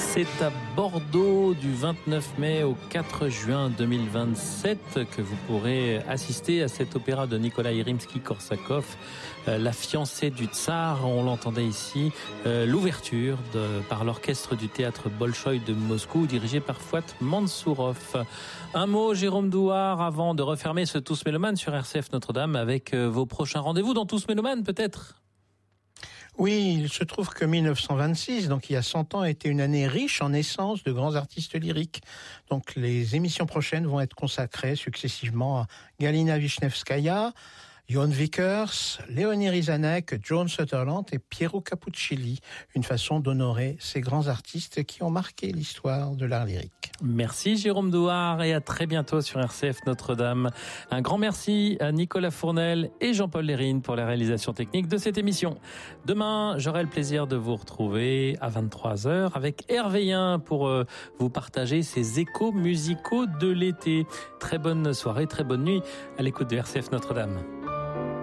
C'est à Bordeaux du 29 mai au 4 juin 2027 que vous pourrez assister à cet opéra de Nikolai Rimsky-Korsakov, La fiancée du tsar. On l'entendait ici, l'ouverture par l'orchestre du théâtre Bolchoï de Moscou, dirigé par Fouad Mansourov. Un mot, Jérôme Douard, avant de refermer ce Tous Mélomanes sur RCF Notre-Dame avec vos prochains rendez-vous dans Tous Mélomanes, peut-être ? Oui, il se trouve que 1926, donc il y a 100 ans, était une année riche en naissance de grands artistes lyriques. Donc les émissions prochaines vont être consacrées successivement à Galina Wisniewskaja, Johan Vickers, Léonie Rizanek, Joan Sutherland et Piero Capuccilli. Une façon d'honorer ces grands artistes qui ont marqué l'histoire de l'art lyrique. Merci Jérôme Douard et à très bientôt sur RCF Notre-Dame. Un grand merci à Nicolas Fournel et Jean-Paul Lérine pour la réalisation technique de cette émission. Demain, j'aurai le plaisir de vous retrouver à 23h avec Hervé Yen pour vous partager ces échos musicaux de l'été. Très bonne soirée, très bonne nuit à l'écoute de RCF Notre-Dame.